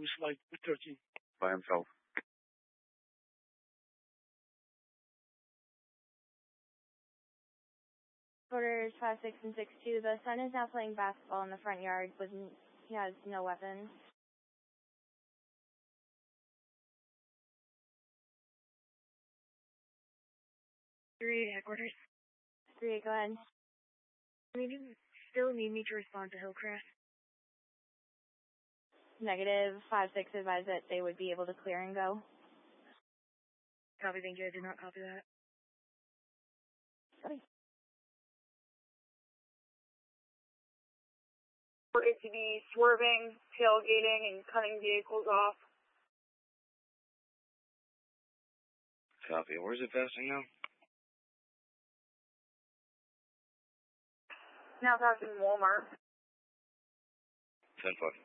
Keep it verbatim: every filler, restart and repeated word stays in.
was like thirteen. By himself. Orders five six and six two. The son is now playing basketball in the front yard. With he has no weapons. Three eight headquarters. Three eight, go ahead. I mean, you still need me to respond to Hillcrest? Negative. Five six advised that they would be able to clear and go. Copy, thank you. I did not copy that. Sorry. For it to be swerving, tailgating, and cutting vehicles off. Copy. Where's it passing now? Now passing Walmart. ten five.